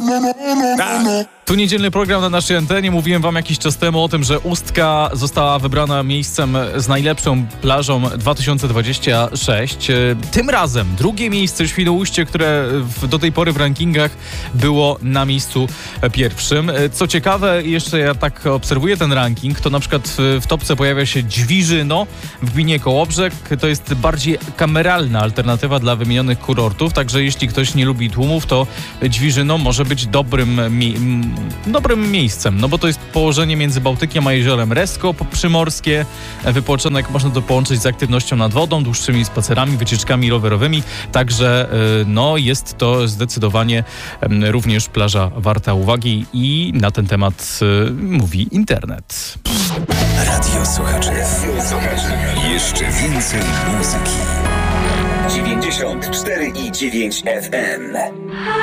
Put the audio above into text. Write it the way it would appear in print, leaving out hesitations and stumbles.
Tu niedzielny program na naszej antenie. Mówiłem wam jakiś czas temu o tym, że Ustka została wybrana miejscem z najlepszą plażą 2026. Tym razem drugie miejsce Świnoujście, które do tej pory w rankingach było na miejscu pierwszym. Co ciekawe, jeszcze ja tak obserwuję ten ranking, to na przykład w topce pojawia się Dźwiżyno w gminie Kołobrzeg. To jest bardziej kameralna alternatywa dla wymienionych kurortów, także jeśli ktoś nie lubi tłumów, to Dźwiżyno może być dobrym miejscem, no bo to jest położenie między Bałtykiem a jeziorem Resko przymorskie. Wypoczynek można to połączyć z aktywnością nad wodą, dłuższymi spacerami, wycieczkami rowerowymi, także jest to zdecydowanie również plaża warta uwagi i na ten temat mówi internet. Radio Słuchaczy. Jeszcze więcej muzyki. 94,9 FM.